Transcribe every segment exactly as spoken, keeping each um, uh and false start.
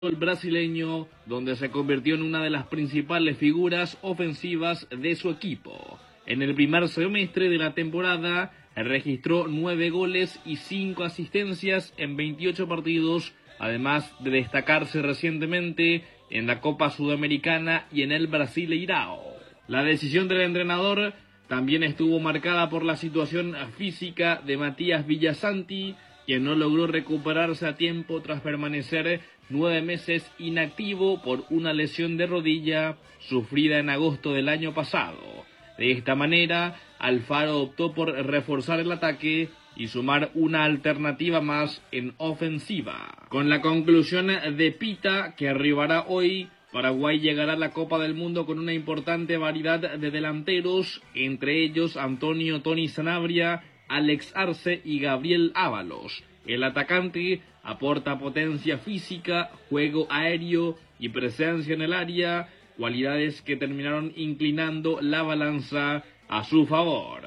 el brasileño, donde se convirtió en una de las principales figuras ofensivas de su equipo. En el primer semestre de la temporada registró nueve goles y cinco asistencias en veintiocho partidos, además de destacarse recientemente en la Copa Sudamericana y en el Brasileirao. La decisión del entrenador también estuvo marcada por la situación física de Matías Villasanti, quien no logró recuperarse a tiempo tras permanecer nueve meses inactivo por una lesión de rodilla sufrida en agosto del año pasado. De esta manera, Alfaro optó por reforzar el ataque y sumar una alternativa más en ofensiva. Con la conclusión de Pita, que arribará hoy, Paraguay llegará a la Copa del Mundo con una importante variedad de delanteros, entre ellos Antonio Tony Sanabria, Alex Arce y Gabriel Ábalos. El atacante aporta potencia física, juego aéreo y presencia en el área, cualidades que terminaron inclinando la balanza a su favor.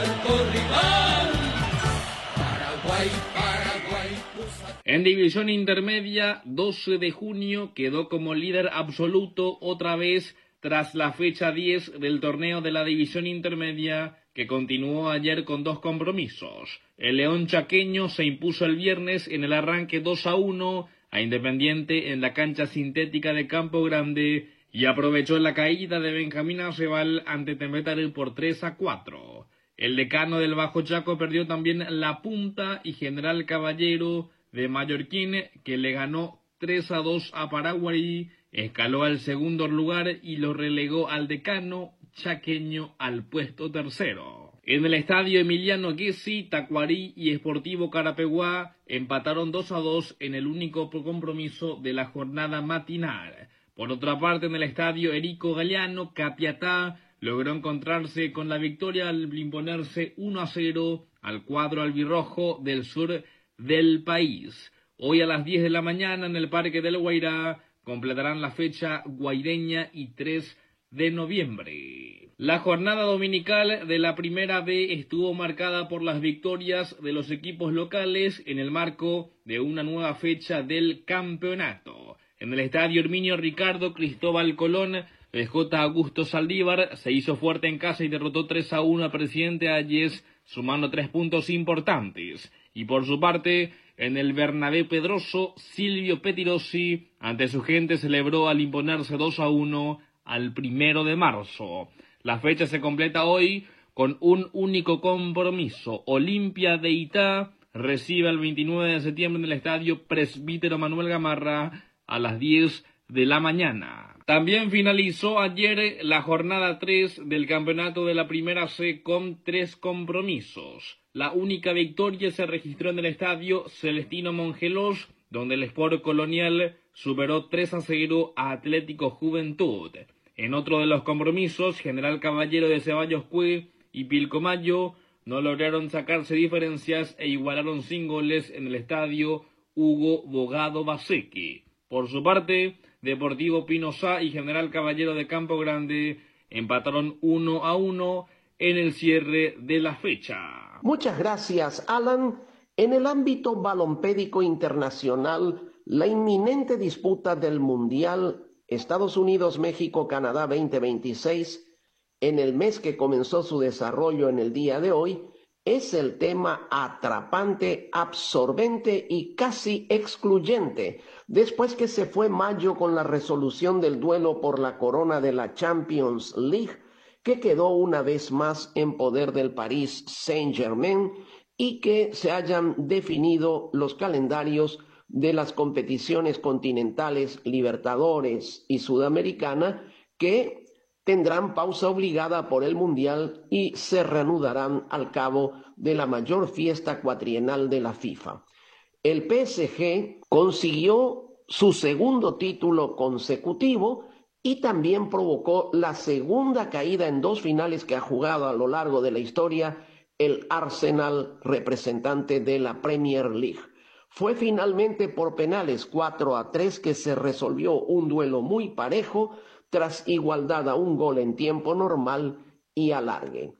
En división intermedia, doce de junio quedó como líder absoluto otra vez tras la fecha diez del torneo de la división intermedia, que continuó ayer con dos compromisos. El León Chaqueño se impuso el viernes en el arranque dos a uno a Independiente en la cancha sintética de Campo Grande y aprovechó la caída de Benjamín Arrabal ante Temetare por tres a cuatro. El decano del Bajo Chaco perdió también La Punta y General Caballero de Mallorquín, que le ganó tres a dos a Paraguay, escaló al segundo lugar y lo relegó al decano chaqueño al puesto tercero. En el estadio Emiliano Gessi, Tacuarí y Sportivo Carapeguá empataron dos a dos en el único compromiso de la jornada matinal. Por otra parte, en el estadio Erico Galeano, Capiatá logró encontrarse con la victoria al imponerse uno a cero al cuadro albirrojo del sur del país. Hoy a las diez de la mañana en el Parque del Guairá completarán la fecha guaireña y tres de noviembre. La jornada dominical de la Primera B estuvo marcada por las victorias de los equipos locales en el marco de una nueva fecha del campeonato. En el estadio Herminio Ricardo, Cristóbal Colón, el J. Augusto Saldívar se hizo fuerte en casa y derrotó tres a uno a Presidente Hayes, sumando tres puntos importantes. Y por su parte, en el Bernabé Pedroso, Silvio Petirosi ante su gente celebró al imponerse dos a uno al primero de marzo. La fecha se completa hoy con un único compromiso. Olimpia de Itá recibe el veintinueve de septiembre en el estadio Presbítero Manuel Gamarra a las diez de la mañana. También finalizó ayer la jornada tres del campeonato de la Primera C con tres compromisos. La única victoria se registró en el estadio Celestino Mongelos, donde el Sport Colonial superó tres a cero a Atlético Juventud. En otro de los compromisos, General Caballero de Ceballos Cue y Pilcomayo no lograron sacarse diferencias e igualaron sin goles en el estadio Hugo Bogado Baseque. Por su parte, Deportivo Pinosá y General Caballero de Campo Grande empataron uno a uno en el cierre de la fecha. Muchas gracias, Alan. En el ámbito balompédico internacional, la inminente disputa del Mundial Estados Unidos-México-Canadá veinte veintiséis, en el mes que comenzó su desarrollo en el día de hoy, es el tema atrapante, absorbente y casi excluyente, después que se fue mayo con la resolución del duelo por la corona de la Champions League, que quedó una vez más en poder del Paris Saint-Germain, y que se hayan definido los calendarios de las competiciones continentales Libertadores y Sudamericana, que tendrán pausa obligada por el Mundial y se reanudarán al cabo de la mayor fiesta cuatrienal de la FIFA. El P S G consiguió su segundo título consecutivo y también provocó la segunda caída en dos finales que ha jugado a lo largo de la historia el Arsenal, representante de la Premier League. Fue finalmente por penales cuatro a tres que se resolvió un duelo muy parejo tras igualdad a un gol en tiempo normal y alargue.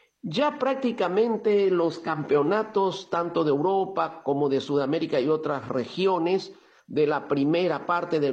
Ya prácticamente los campeonatos tanto de Europa como de Sudamérica y otras regiones de la primera parte del